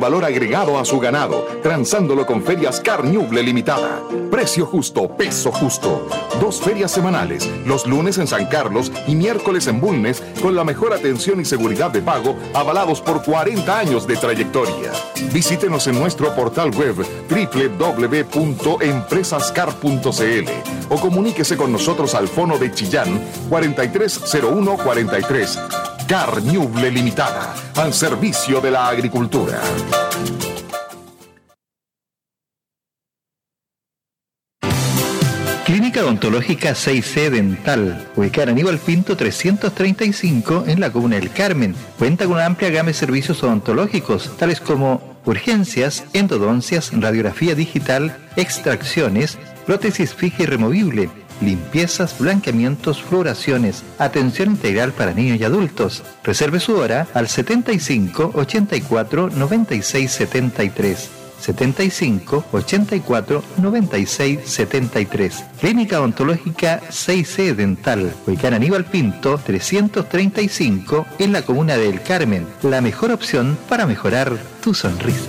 valor agregado a su ganado, transándolo con Ferias Carniuble Limitada. Precio justo, peso justo. 2 ferias semanales, los lunes en San Carlos y miércoles en Bulnes, con la mejor atención y seguridad de pago, avalados por 40 años de trayectoria. Visítenos en nuestro portal web www.empresascar.cl o comuníquese con nosotros al fono de Chillán 430143. Carniuble Limitada, al servicio de la agricultura. Clínica Odontológica 6C Dental, ubicada en Aníbal Pinto 335 en la Comuna del Carmen. Cuenta con una amplia gama de servicios odontológicos, tales como urgencias, endodoncias, radiografía digital, extracciones, prótesis fija y removible, limpiezas, blanqueamientos, fluoraciones, atención integral para niños y adultos. Reserve su hora al 75 84 96 73. 75 84 96 73. Clínica Odontológica 6C Dental, ubicada en Aníbal Pinto 335 en la Comuna del Carmen. La mejor opción para mejorar tu sonrisa.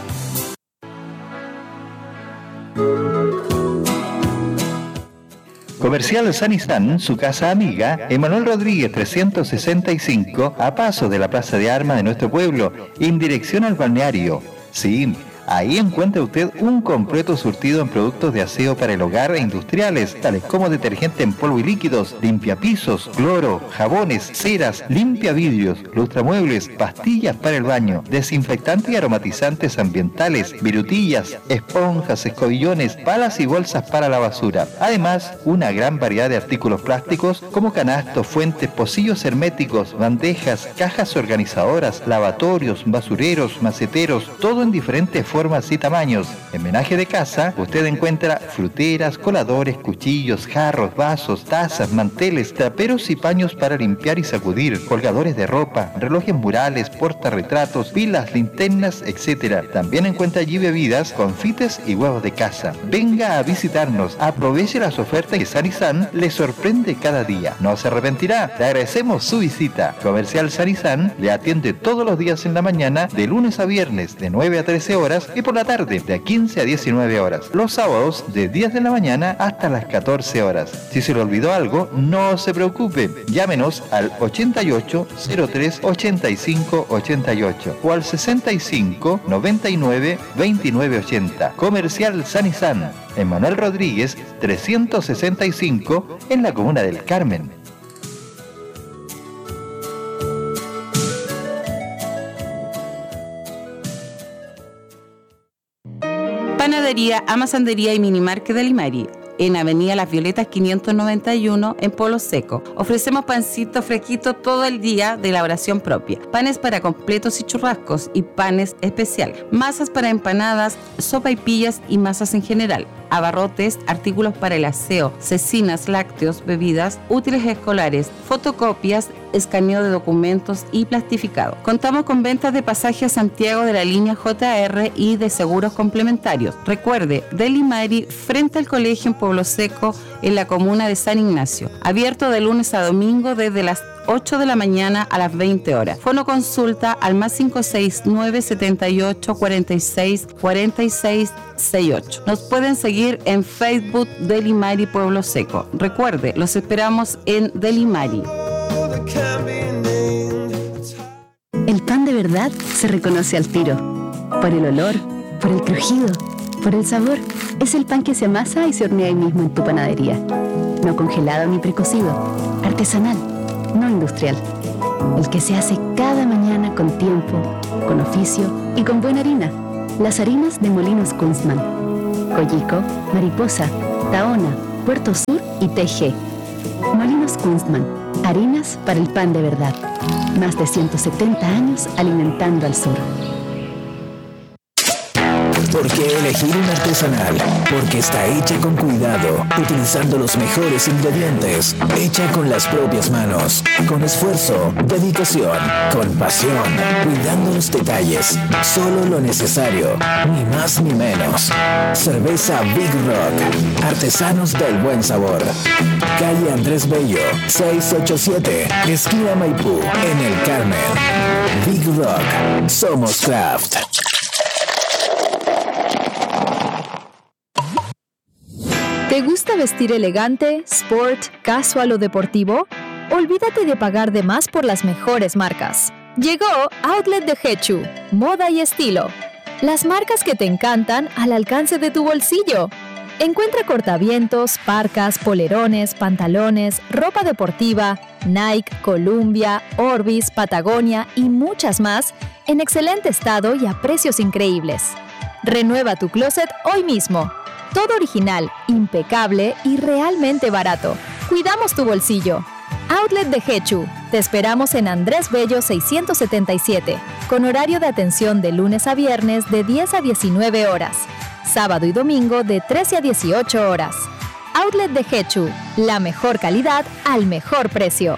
Comercial San y San, su casa amiga, Emanuel Rodríguez 365, a paso de la Plaza de Armas de nuestro pueblo, en dirección al balneario. Sí, ahí encuentra usted un completo surtido en productos de aseo para el hogar e industriales, tales como detergente en polvo y líquidos, limpiapisos, cloro, jabones, ceras, limpiavidrios, lustramuebles, pastillas para el baño, desinfectantes y aromatizantes ambientales, virutillas, esponjas, escobillones, palas y bolsas para la basura. Además, una gran variedad de artículos plásticos como canastos, fuentes, pocillos herméticos, bandejas, cajas organizadoras, lavatorios, basureros, maceteros, todo en diferentes formas y tamaños. En Menaje de Casa usted encuentra fruteras, coladores, cuchillos, jarros, vasos, tazas, manteles, traperos y paños para limpiar y sacudir, colgadores de ropa, relojes murales, portarretratos, pilas, linternas, etc. También encuentra allí bebidas, confites y huevos de casa. Venga a visitarnos, aproveche las ofertas que San y San le sorprende cada día. No se arrepentirá. Le agradecemos su visita. Comercial San y San le atiende todos los días en la mañana, de lunes a viernes, de 9 a 13 horas y por la tarde de 15 a 19 horas. Los sábados de 10 de la mañana hasta las 14 horas. Si se le olvidó algo, no se preocupe. Llámenos al 88 03 85 88 o al 65 99 29 80. Comercial San y San, Emanuel Rodríguez 365 en la Comuna del Carmen. Panadería, Amasandería y Minimarket de Limari, en Avenida Las Violetas 591 en Polo Seco. Ofrecemos pancito fresquito todo el día de elaboración propia, panes para completos y churrascos y panes especiales, masas para empanadas, sopaipillas y masas en general, abarrotes, artículos para el aseo, cecinas, lácteos, bebidas, útiles escolares, fotocopias, escaneo de documentos y plastificado. Contamos con ventas de pasaje a Santiago de la línea JR y de seguros complementarios. Recuerde, Deli Mari, frente al colegio en Pueblo Seco, en la comuna de San Ignacio. Abierto de lunes a domingo desde las 8 de la mañana a las 20 horas. Fono consulta al más 569 78 46 46 68. Nos pueden seguir en Facebook Deli Mari Pueblo Seco. Recuerde, los esperamos en Deli Mari. El pan de verdad se reconoce al tiro. Por el olor, por el crujido, por el sabor. Es el pan que se amasa y se hornea ahí mismo en tu panadería. No congelado ni precocido. Artesanal, no industrial. El que se hace cada mañana con tiempo, con oficio y con buena harina. Las harinas de Molinos Kunstmann. Collico, Mariposa, Tahona, Puerto Sur y TG. Molinos Kunstmann. Harinas para el pan de verdad. Más de 170 años alimentando al sur. ¿Por qué elegir un artesanal? Porque está hecha con cuidado, utilizando los mejores ingredientes, hecha con las propias manos, con esfuerzo, dedicación, con pasión, cuidando los detalles, solo lo necesario, ni más ni menos. Cerveza Big Rock, artesanos del buen sabor. Calle Andrés Bello, 687, esquina Maipú, en el Carmen. Big Rock, somos craft. ¿Te gusta vestir elegante, sport, casual o deportivo? Olvídate de pagar de más por las mejores marcas. Llegó Outlet de Hechu, moda y estilo. Las marcas que te encantan al alcance de tu bolsillo. Encuentra cortavientos, parcas, polerones, pantalones, ropa deportiva, Nike, Columbia, Orbis, Patagonia y muchas más en excelente estado y a precios increíbles. Renueva tu closet hoy mismo. Todo original, impecable y realmente barato. Cuidamos tu bolsillo. Outlet de Hechu. Te esperamos en Andrés Bello 677, con horario de atención de lunes a viernes de 10 a 19 horas. Sábado y domingo de 13 a 18 horas. Outlet de Hechu, la mejor calidad al mejor precio.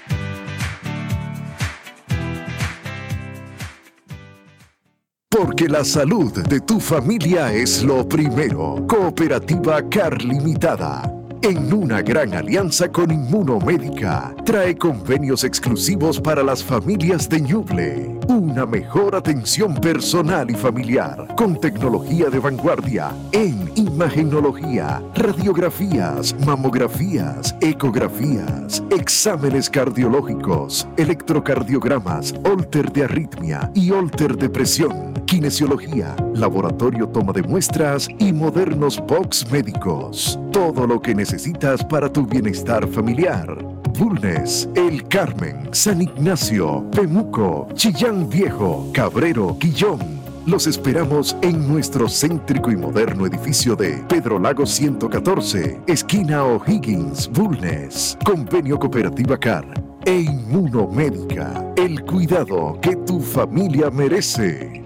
Porque la salud de tu familia es lo primero. Cooperativa Car Limitada, en una gran alianza con Inmunomédica, trae convenios exclusivos para las familias de Ñuble. Una mejor atención personal y familiar, con tecnología de vanguardia en imagenología, radiografías, mamografías, ecografías, exámenes cardiológicos, electrocardiogramas, holter de arritmia y holter de presión, kinesiología, laboratorio toma de muestras y modernos box médicos. Todo lo que necesitas para tu bienestar familiar. Bulnes, El Carmen, San Ignacio, Pemuco, Chillán Viejo, Cabrero, Quillón. Los esperamos en nuestro céntrico y moderno edificio de Pedro Lagos 114, esquina O'Higgins, Bulnes. Convenio Cooperativa Car e Inmunomédica. El cuidado que tu familia merece.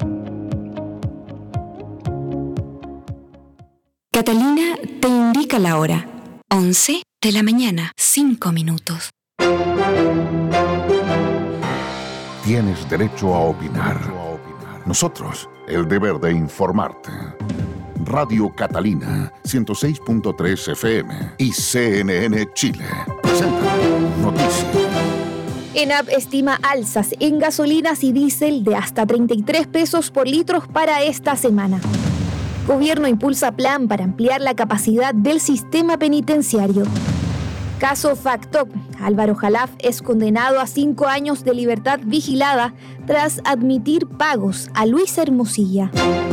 Catalina te indica la hora. 11 de la mañana, 5 minutos. Tienes derecho a opinar. Nosotros, el deber de informarte. Radio Catalina, 106.3 FM y CNN Chile. Presentan Noticias. ENAP estima alzas en gasolinas y diésel de hasta 33 pesos por litro para esta semana. Gobierno impulsa plan para ampliar la capacidad del sistema penitenciario. Caso Factop. Álvaro Jalaf es condenado a 5 años de libertad vigilada tras admitir pagos a Luis Hermosilla.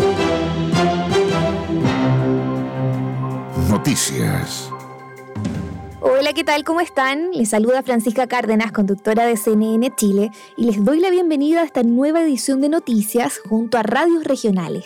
Noticias. Hola, ¿qué tal? ¿Cómo están? Les saluda Francisca Cárdenas, conductora de CNN Chile, y les doy la bienvenida a esta nueva edición de Noticias junto a radios regionales.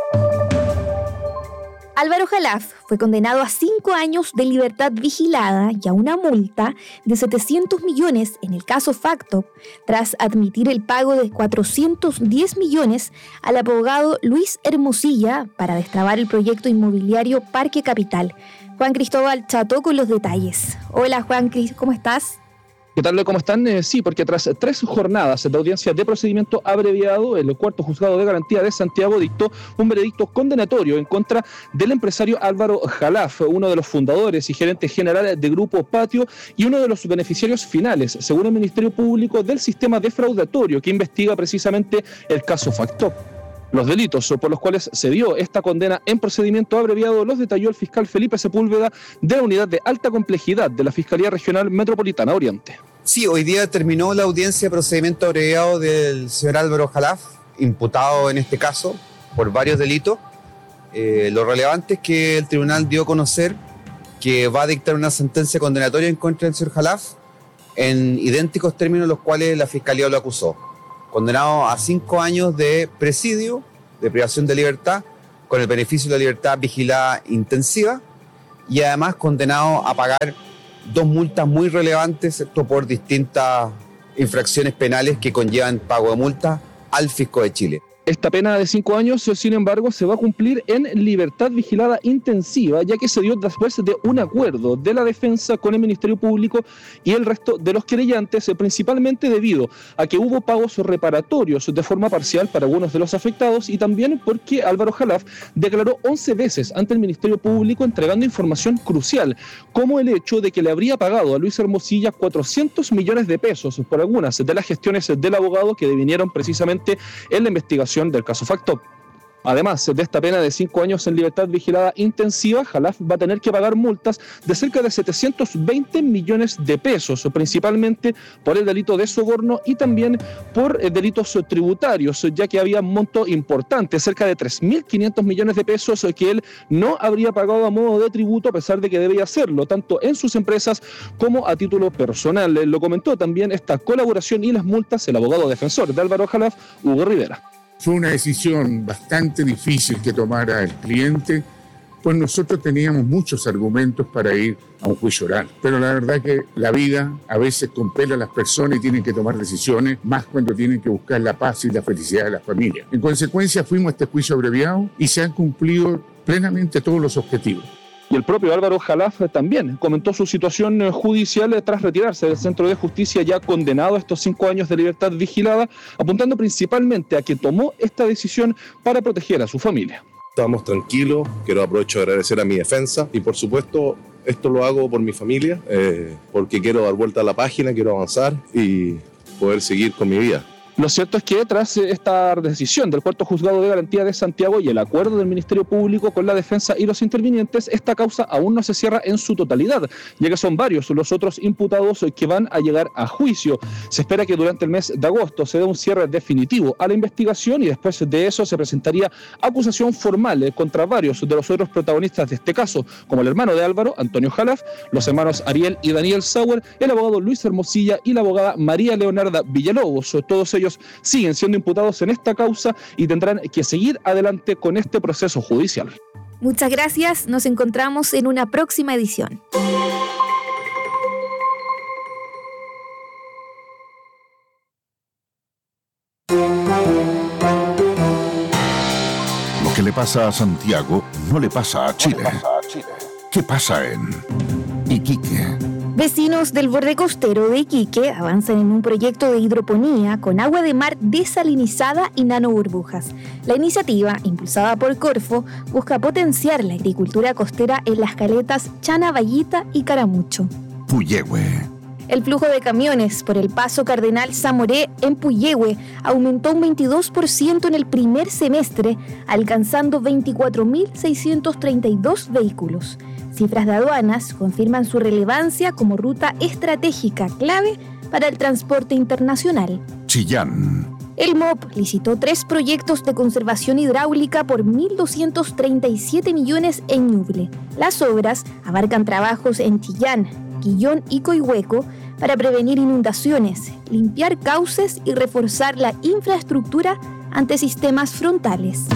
Álvaro Jalaf fue condenado a 5 años de libertad vigilada y a una multa de 700 millones en el caso Factop, tras admitir el pago de 410 millones al abogado Luis Hermosilla para destrabar el proyecto inmobiliario Parque Capital. Juan Cristóbal Chato con los detalles. Hola Juan Cristóbal, ¿cómo estás? ¿Qué tal? ¿Cómo están? Sí, porque tras 3 jornadas de audiencia de procedimiento abreviado, el cuarto juzgado de garantía de Santiago dictó un veredicto condenatorio en contra del empresario Álvaro Jalaf, uno de los fundadores y gerente general de Grupo Patio y uno de los beneficiarios finales, según el Ministerio Público, del sistema defraudatorio que investiga precisamente el caso Factop. Los delitos por los cuales se dio esta condena en procedimiento abreviado los detalló el fiscal Felipe Sepúlveda de la Unidad de Alta Complejidad de la Fiscalía Regional Metropolitana Oriente. Sí, hoy día terminó la audiencia de procedimiento abreviado del señor Álvaro Jalaf, imputado en este caso por varios delitos. Lo relevante es que el tribunal dio a conocer que va a dictar una sentencia condenatoria en contra del señor Jalaf en idénticos términos los cuales la Fiscalía lo acusó. Condenado a 5 años de presidio, de privación de libertad, con el beneficio de la libertad vigilada intensiva, y además condenado a pagar 2 multas muy relevantes, esto por distintas infracciones penales que conllevan pago de multa al Fisco de Chile. Esta pena de 5 años, sin embargo, se va a cumplir en libertad vigilada intensiva, ya que se dio después de un acuerdo de la defensa con el Ministerio Público y el resto de los querellantes, principalmente debido a que hubo pagos reparatorios de forma parcial para algunos de los afectados y también porque Álvaro Jalaf declaró 11 veces ante el Ministerio Público entregando información crucial, como el hecho de que le habría pagado a Luis Hermosilla 400 millones de pesos por algunas de las gestiones del abogado que devinieron precisamente en la investigación del caso Factop. Además de esta pena de 5 años en libertad vigilada intensiva, Khalaf va a tener que pagar multas de cerca de 720 millones de pesos, principalmente por el delito de soborno y también por delitos tributarios, ya que había un monto importante, cerca de 3.500 millones de pesos que él no habría pagado a modo de tributo, a pesar de que debía hacerlo, tanto en sus empresas como a título personal. Lo comentó también esta colaboración y las multas el abogado defensor de Álvaro Khalaf, Hugo Rivera. Fue una decisión bastante difícil que tomara el cliente, pues nosotros teníamos muchos argumentos para ir a un juicio oral. Pero la verdad que la vida a veces compela a las personas y tienen que tomar decisiones, más cuando tienen que buscar la paz y la felicidad de las familias. En consecuencia, fuimos a este juicio abreviado y se han cumplido plenamente todos los objetivos. Y el propio Álvaro Khalaf también comentó su situación judicial tras retirarse del centro de justicia, ya condenado a estos 5 años de libertad vigilada, apuntando principalmente a que tomó esta decisión para proteger a su familia. Estamos tranquilos, quiero aprovechar de agradecer a mi defensa y por supuesto esto lo hago por mi familia, porque quiero dar vuelta a la página, quiero avanzar y poder seguir con mi vida. Lo cierto es que tras esta decisión del Cuarto Juzgado de Garantía de Santiago y el acuerdo del Ministerio Público con la defensa y los intervinientes, esta causa aún no se cierra en su totalidad, ya que son varios los otros imputados que van a llegar a juicio. Se espera que durante el mes de agosto se dé un cierre definitivo a la investigación y después de eso se presentaría acusación formal contra varios de los otros protagonistas de este caso, como el hermano de Álvaro, Antonio Khalaf, los hermanos Ariel y Daniel Sauer, el abogado Luis Hermosilla y la abogada María Leonarda Villalobos. Todos ellos siguen siendo imputados en esta causa y tendrán que seguir adelante con este proceso judicial. Muchas gracias, nos encontramos en una próxima edición. Lo que le pasa a Santiago no le pasa a Chile. ¿Qué pasa en Iquique? Vecinos del borde costero de Iquique avanzan en un proyecto de hidroponía con agua de mar desalinizada y nanoburbujas. La iniciativa, impulsada por Corfo, busca potenciar la agricultura costera en las caletas Chanavallita y Caramucho. Puyehue. El flujo de camiones por el paso Cardenal Zamoré en Puyehue aumentó un 22% en el primer semestre, alcanzando 24.632 vehículos. Cifras de aduanas confirman su relevancia como ruta estratégica clave para el transporte internacional. Chillán. El MOP licitó 3 proyectos de conservación hidráulica por 1.237 millones en Ñuble. Las obras abarcan trabajos en Chillán, Quillón y Coihueco para prevenir inundaciones, limpiar cauces y reforzar la infraestructura ante sistemas frontales.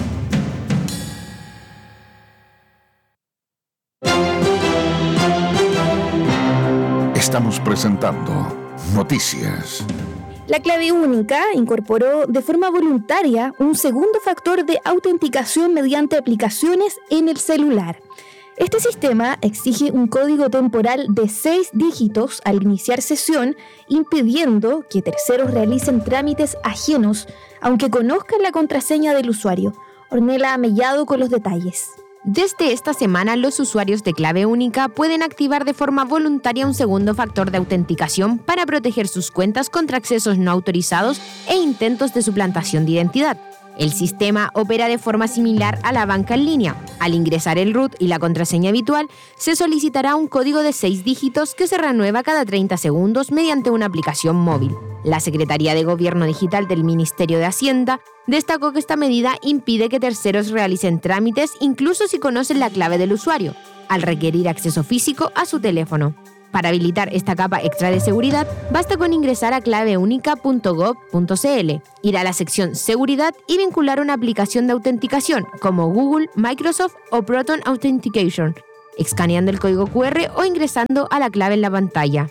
Estamos presentando Noticias. La clave única incorporó de forma voluntaria un segundo factor de autenticación mediante aplicaciones en el celular. Este sistema exige un código temporal de 6 dígitos al iniciar sesión, impidiendo que terceros realicen trámites ajenos, aunque conozcan la contraseña del usuario. Ornella Mellado con los detalles. Desde esta semana, los usuarios de clave única pueden activar de forma voluntaria un segundo factor de autenticación para proteger sus cuentas contra accesos no autorizados e intentos de suplantación de identidad. El sistema opera de forma similar a la banca en línea. Al ingresar el root y la contraseña habitual, se solicitará un código de 6 dígitos que se renueva cada 30 segundos mediante una aplicación móvil. La Secretaría de Gobierno Digital del Ministerio de Hacienda destacó que esta medida impide que terceros realicen trámites incluso si conocen la clave del usuario, al requerir acceso físico a su teléfono. Para habilitar esta capa extra de seguridad, basta con ingresar a claveúnica.gov.cl, ir a la sección Seguridad y vincular una aplicación de autenticación como Google, Microsoft o Proton Authentication, escaneando el código QR o ingresando a la clave en la pantalla.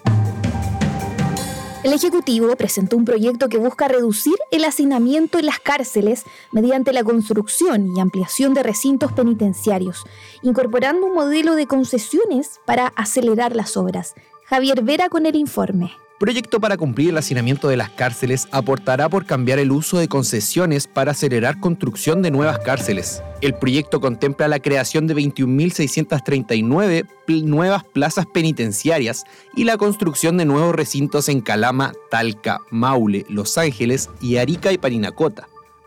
El Ejecutivo presentó un proyecto que busca reducir el hacinamiento en las cárceles mediante la construcción y ampliación de recintos penitenciarios, incorporando un modelo de concesiones para acelerar las obras. Javier Vera con el informe. Proyecto para cumplir el hacinamiento de las cárceles aportará por cambiar el uso de concesiones para acelerar construcción de nuevas cárceles. El proyecto contempla la creación de 21.639 nuevas plazas penitenciarias y la construcción de nuevos recintos en Calama, Talca, Maule, Los Ángeles y Arica y Parinacota.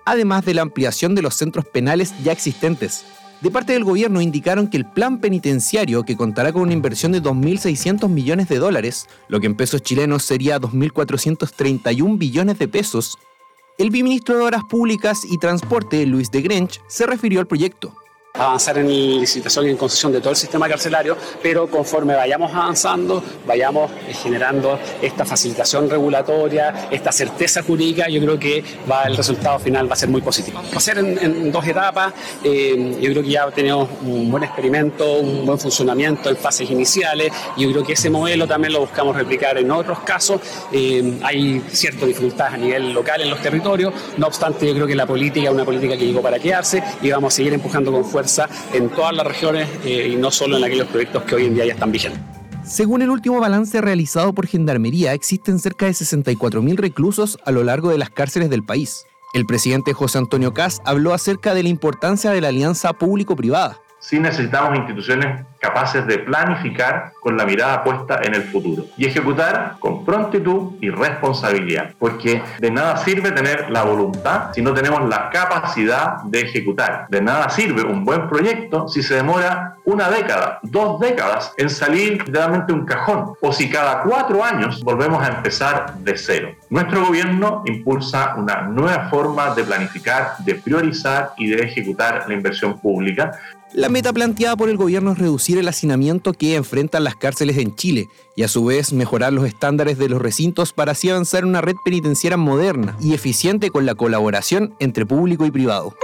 además de la ampliación de los centros penales ya existentes. De parte del gobierno indicaron que el plan penitenciario, que contará con una inversión de 2.600 millones de dólares, lo que en pesos chilenos sería 2.431 billones de pesos, el viceministro de Obras Públicas y Transporte, Luis de Grench, se refirió al proyecto. Avanzar en licitación y en concesión de todo el sistema carcelario, pero conforme vayamos avanzando, vayamos generando esta facilitación regulatoria, esta certeza jurídica, yo creo que el resultado final va a ser muy positivo. Va a ser en 2 etapas, yo creo que ya tenemos un buen experimento, un buen funcionamiento en fases iniciales, y yo creo que ese modelo también lo buscamos replicar en otros casos. Hay ciertas dificultades a nivel local en los territorios, no obstante yo creo que la política es una política que llegó para quedarse y vamos a seguir empujando con fuerza en todas las regiones y no solo en aquellos proyectos que hoy en día ya están vigentes. Según el último balance realizado por Gendarmería, existen cerca de 64.000 reclusos a lo largo de las cárceles del país. El presidente José Antonio Kast habló acerca de la importancia de la alianza público-privada. Sí necesitamos instituciones capaces de planificar con la mirada puesta en el futuro y ejecutar con prontitud y responsabilidad, porque de nada sirve tener la voluntad si no tenemos la capacidad de ejecutar. De nada sirve un buen proyecto si se demora 1 década, 2 décadas en salir literalmente un cajón, o si cada 4 años volvemos a empezar de cero. Nuestro gobierno impulsa una nueva forma de planificar, de priorizar y de ejecutar la inversión pública. La meta planteada por el gobierno es reducir el hacinamiento que enfrentan las cárceles en Chile y a su vez mejorar los estándares de los recintos para así avanzar en una red penitenciaria moderna y eficiente con la colaboración entre público y privado.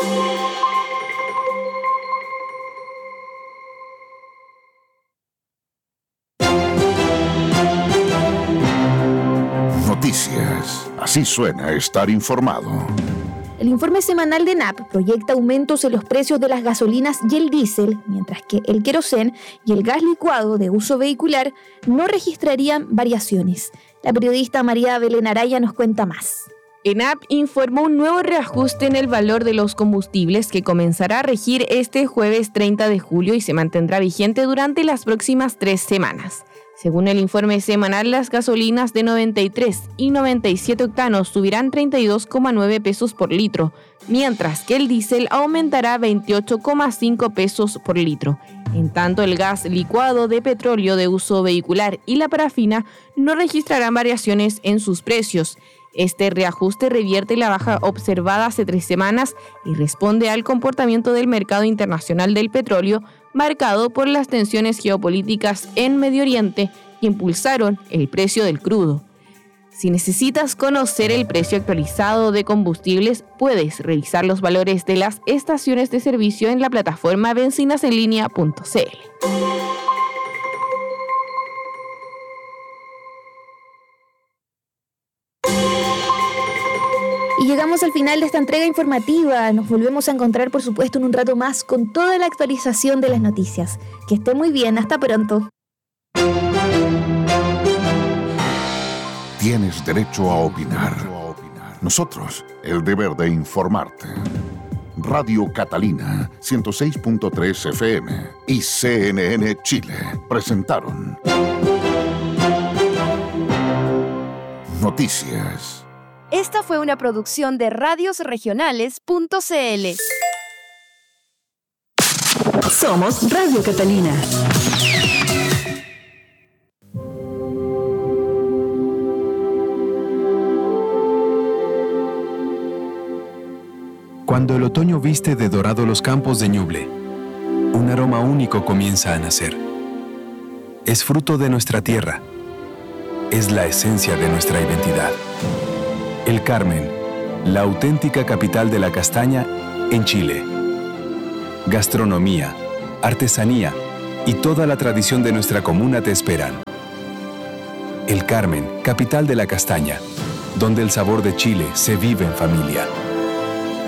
Noticias. Así suena estar informado. El informe semanal de ENAP proyecta aumentos en los precios de las gasolinas y el diésel, mientras que el querosén y el gas licuado de uso vehicular no registrarían variaciones. La periodista María Belén Araya nos cuenta más. ENAP informó un nuevo reajuste en el valor de los combustibles que comenzará a regir este jueves 30 de julio y se mantendrá vigente durante las próximas 3 semanas. Según el informe semanal, las gasolinas de 93 y 97 octanos subirán 32,9 pesos por litro, mientras que el diésel aumentará 28,5 pesos por litro. En tanto, el gas licuado de petróleo de uso vehicular y la parafina no registrarán variaciones en sus precios. Este reajuste revierte la baja observada hace 3 semanas y responde al comportamiento del mercado internacional del petróleo, marcado por las tensiones geopolíticas en Medio Oriente que impulsaron el precio del crudo. Si necesitas conocer el precio actualizado de combustibles, puedes revisar los valores de las estaciones de servicio en la plataforma benzinasenlinea.cl. Y llegamos al final de esta entrega informativa. Nos volvemos a encontrar, por supuesto, en un rato más con toda la actualización de las noticias. Que esté muy bien. Hasta pronto. Tienes derecho a opinar. Nosotros, el deber de informarte. Radio Catalina, 106.3 FM y CNN Chile presentaron Noticias. Esta fue una producción de radiosregionales.cl. Somos Radio Catalina. Cuando el otoño viste de dorado los campos de Ñuble, un aroma único comienza a nacer. Es fruto de nuestra tierra. Es la esencia de nuestra identidad. El Carmen, la auténtica capital de la castaña en Chile. Gastronomía, artesanía y toda la tradición de nuestra comuna te esperan. El Carmen, capital de la castaña, donde el sabor de Chile se vive en familia.